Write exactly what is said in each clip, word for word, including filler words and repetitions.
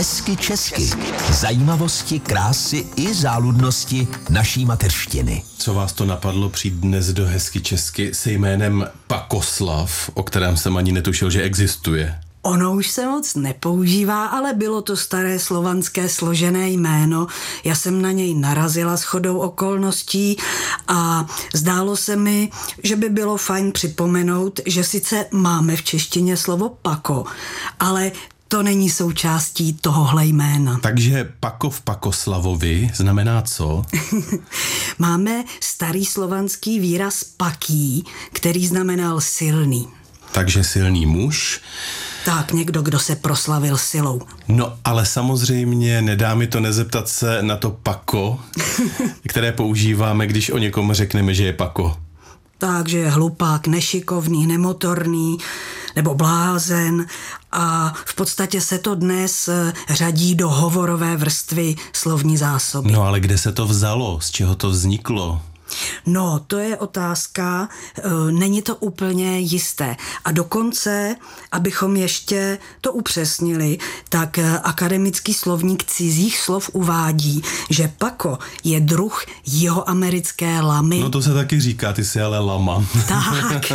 Hezky česky. Zajímavosti, krásy i záludnosti naší mateřštiny. Co vás to napadlo přijít dnes do Hezky česky se jménem Pakoslav, o kterém jsem ani netušil, že existuje? Ono už se moc nepoužívá, ale bylo to staré slovanské složené jméno. Já jsem na něj narazila shodou okolností a zdálo se mi, že by bylo fajn připomenout, že sice máme v češtině slovo pako, ale to není součástí tohohle jména. Takže pako v Pakoslavovi znamená co? Máme starý slovanský výraz paký, který znamenal silný. Takže silný muž. Tak, někdo, kdo se proslavil silou. No, ale samozřejmě nedá mi to nezeptat se na to pako, které používáme, když o někom řekneme, že je pako. Takže je hlupák, nešikovný, nemotorný nebo blázen a v podstatě se to dnes řadí do hovorové vrstvy slovní zásoby. No ale kde se to vzalo? Z čeho to vzniklo? No, to je otázka, není to úplně jisté. A dokonce, abychom ještě to upřesnili, tak akademický slovník cizích slov uvádí, že pako je druh jihoamerické lamy. No to se taky říká, ty jsi ale lama. Tak.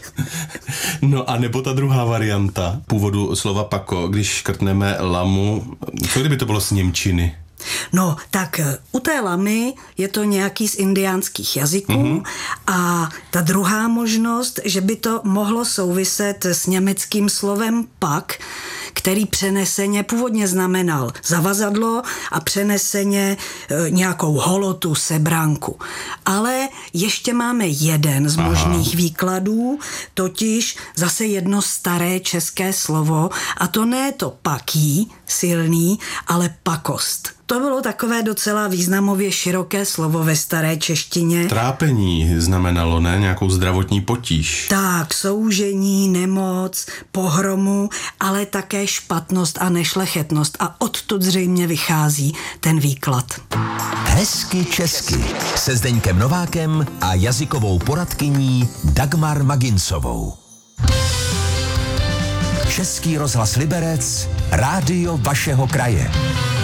No a nebo ta druhá varianta původu slova pako, když škrtneme lamu, co kdyby to bylo z němčiny? No, tak u té lamy je to nějaký z indiánských jazyků mm-hmm. a ta druhá možnost, že by to mohlo souviset s německým slovem pak, který přeneseně původně znamenal zavazadlo a přeneseně e, nějakou holotu, sebranku. Ale ještě máme jeden z možných Aha. výkladů, totiž zase jedno staré české slovo a to ne to paký, silný, ale pakost. To bylo takové docela významově široké slovo ve staré češtině. Trápení znamenalo, ne? Nějakou zdravotní potíž. Tak, soužení, nemoc, pohromu, ale také špatnost a nešlechetnost. A odtud zřejmě vychází ten výklad. Hezky česky se Zdeňkem Novákem a jazykovou poradkyní Dagmar Magincovou. Český rozhlas Liberec, rádio vašeho kraje.